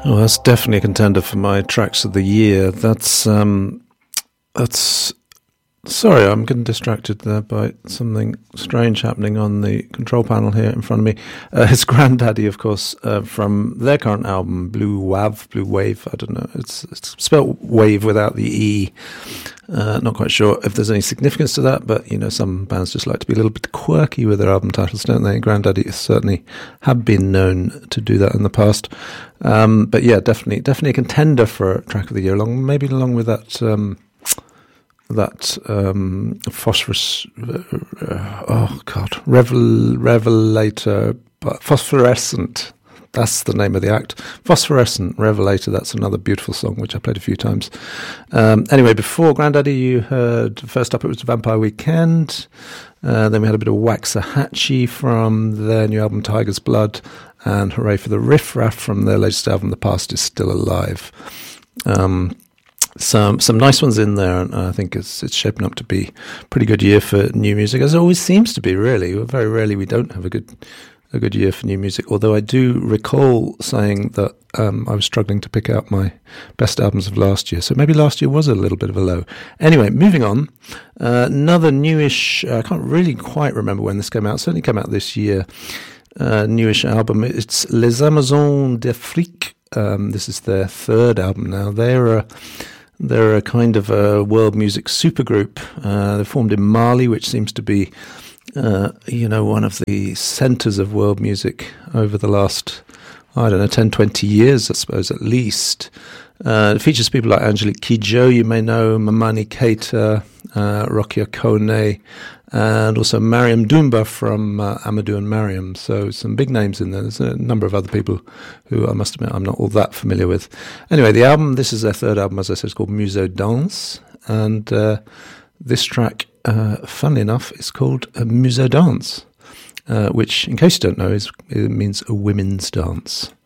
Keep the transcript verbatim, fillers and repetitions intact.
Oh, that's definitely a contender for my tracks of the year. That's um, that's. Sorry, I'm getting distracted there by something strange happening on the control panel here in front of me. Uh, it's Grandaddy, of course, uh, from their current album, Blue Wave, Blue Wave. I don't know. It's, it's spelled wave without the E. Uh, not quite sure if there's any significance to that, but, you know, some bands just like to be a little bit quirky with their album titles, don't they? Grandaddy certainly have been known to do that in the past. Um, but yeah, definitely, definitely a contender for a track of the year, along maybe along with that... Um, that um, phosphorus, uh, oh God, Revel, Revelator, Phosphorescent, that's the name of the act. Phosphorescent, Revelator, that's another beautiful song which I played a few times. Um, anyway, before Grandaddy, you heard, first up it was Vampire Weekend, uh, then we had a bit of Waxahachie from their new album Tiger's Blood, and Hooray for the Riff Raff from their latest album The Past Is Still Alive. Um, Some some nice ones in there, and I think it's it's shaping up to be a pretty good year for new music, as it always seems to be. Really, very rarely we don't have a good a good year for new music. Although I do recall saying that um, I was struggling to pick out my best albums of last year, so maybe last year was a little bit of a low. Anyway, moving on, uh, another newish. Uh, I can't really quite remember when this came out. It certainly came out this year. Uh, newish album. It's Les Amazones d'Afrique. Um, this is their third album now. They're a They're a kind of a world music supergroup. Uh, they're formed in Mali, which seems to be, uh, you know, one of the centres of world music over the last, I don't know, ten, twenty years, I suppose, at least. Uh, it features people like Angelique Kidjo, you may know, Mamani Keita, uh, Rokia Kone, and also Mariam Dumba from uh, Amadou and Mariam. So some big names in there. There's a number of other people who I must admit I'm not all that familiar with. Anyway, the album, this is their third album, as I said, it's called Muso Dance. And uh, this track, uh, funnily enough, is called uh, Muso Dance, uh, which, in case you don't know, is it means a women's dance.